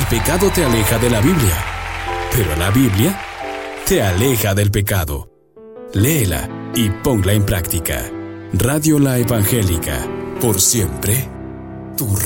El pecado te aleja de la Biblia, pero la Biblia te aleja del pecado. Léela y ponla en práctica. Radio La Evangélica, por siempre, tu